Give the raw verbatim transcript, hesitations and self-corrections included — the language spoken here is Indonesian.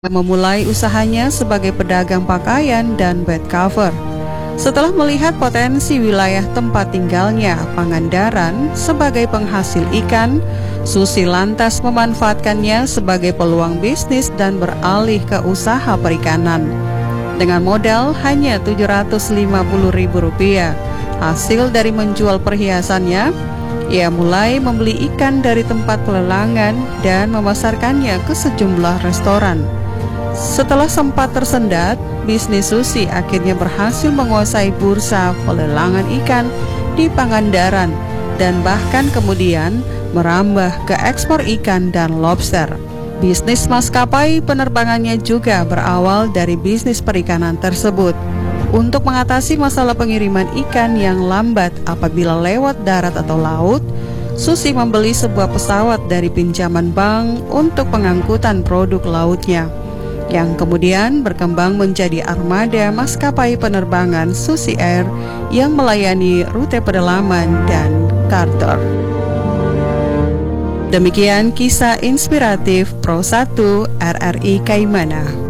memulai usahanya sebagai pedagang pakaian dan bed cover. Setelah melihat potensi wilayah tempat tinggalnya, Pangandaran, sebagai penghasil ikan, Susi lantas memanfaatkannya sebagai peluang bisnis dan beralih ke usaha perikanan. Dengan modal hanya tujuh ratus lima puluh ribu rupiah, hasil dari menjual perhiasannya, ia mulai membeli ikan dari tempat pelelangan dan memasarkannya ke sejumlah restoran. Setelah sempat tersendat, bisnis Susi akhirnya berhasil menguasai bursa pelelangan ikan di Pangandaran dan bahkan kemudian merambah ke ekspor ikan dan lobster. Bisnis maskapai penerbangannya juga berawal dari bisnis perikanan tersebut. Untuk mengatasi masalah pengiriman ikan yang lambat apabila lewat darat atau laut, Susi membeli sebuah pesawat dari pinjaman bank untuk pengangkutan produk lautnya, yang kemudian berkembang menjadi armada maskapai penerbangan Susi Air yang melayani rute pedalaman dan charter. Demikian kisah inspiratif Pro satu R R I Kaimana.